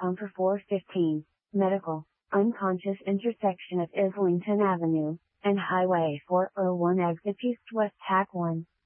Welcome for 415, Medical, unconscious intersection of Islington Avenue, and Highway 401 exit East West Hack 1.